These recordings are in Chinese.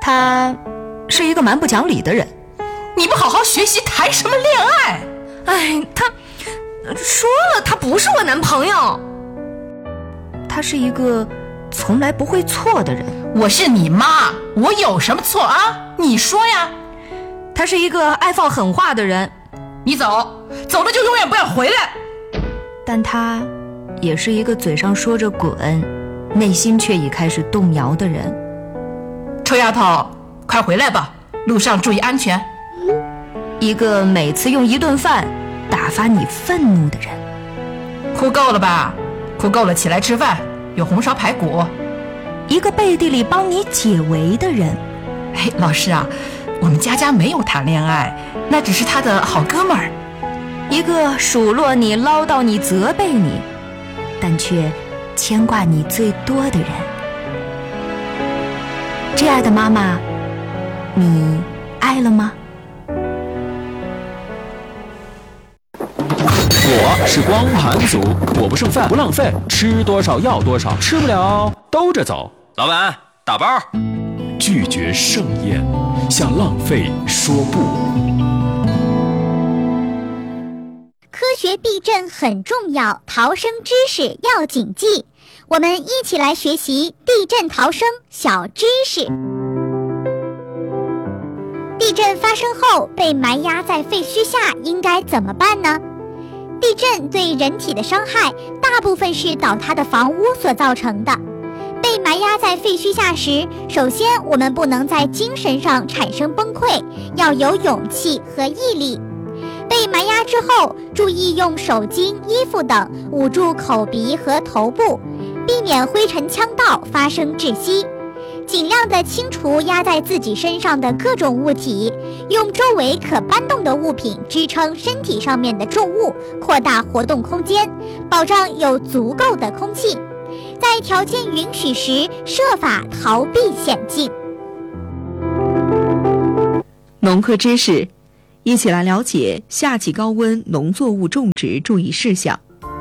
他是一个蛮不讲理的人。 你不好好学习，谈什么恋爱？ 哎，他说了，他不是我男朋友。他是一个从来不会错的人。 我是你妈，我有什么错啊？你说呀。 他是一个爱放狠话的人。 你走了就永远不要回来。 但他也是一个嘴上说着滚，内心却已开始动摇的人。 臭丫头，快回来吧，路上注意安全。 一个每次用一顿饭打发你愤怒的人。 哭够了吧？哭够了，起来吃饭，有红烧排骨。 一个背地里帮你解围的人。 哎，老师啊，我们佳佳没有谈恋爱，那只是他的好哥们儿。 一个数落你、唠叨你、责备你，但却牵挂你最多的人。亲爱的妈妈，你爱了吗？ 我是光盘族，我不剩饭不浪费，吃多少要多少，吃不了兜着走。 老板，打包。 拒绝盛宴，向浪费说不。 科学避震很重要，逃生知识要谨记。我们一起来学习地震逃生小知识。地震发生后被埋压在废墟下应该怎么办呢？地震对人体的伤害大部分是倒塌的房屋所造成的。被埋压在废墟下时，首先我们不能在精神上产生崩溃，要有勇气和毅力。被埋压之后，注意用手巾、衣服等捂住口鼻和头部，避免灰尘呛到发生窒息。尽量的清除压在自己身上的各种物体，用周围可搬动的物品支撑身体上面的重物，扩大活动空间，保障有足够的空气。在条件允许时，设法逃避险境。 农科知识，一起来了解夏季高温农作物种植注意事项。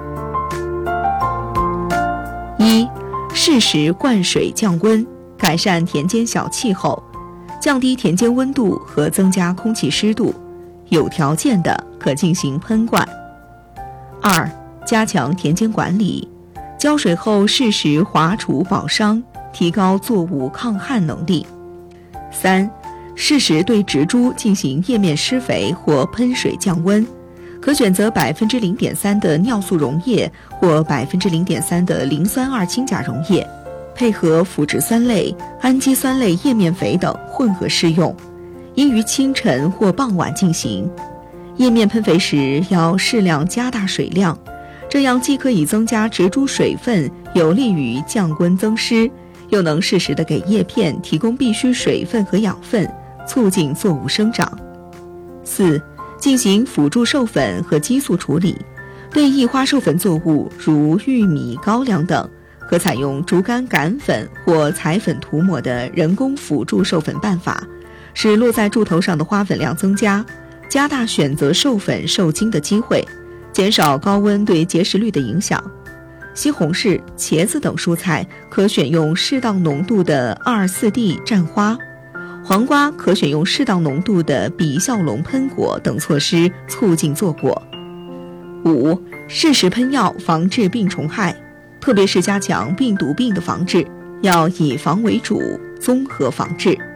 一、适时灌水降温，改善田间小气候，降低田间温度和增加空气湿度，有条件的可进行喷灌。二、加强田间管理，浇水后适时划除保墒，提高作物抗旱能力。三、适时对植株进行叶面施肥或喷水降温，可选择 0.3% 的尿素溶液或 0.3% 的磷酸二氢钾溶液，配合腐殖酸类、氨基酸类叶面肥等混合施用，应于清晨或傍晚进行。叶面喷肥时要适量加大水量，这样既可以增加植株水分，有利于降温增湿，又能适时地给叶片提供必需水分和养分，促进作物生长。四、进行辅助授粉和激素处理，对异花授粉作物如玉米、高粱等，可采用竹竿杆粉或彩粉涂抹的人工辅助授粉办法，使落在柱头上的花粉量增加，加大选择授粉受精的机会，减少高温对结实率的影响。西红柿、茄子等蔬菜可选用适当浓度的2,4-D 蘸花，黄瓜可选用适当浓度的吡哮龙喷果等措施促进坐果。五、适时喷药防治病虫害，特别是加强病毒病的防治，要以防为主，综合防治。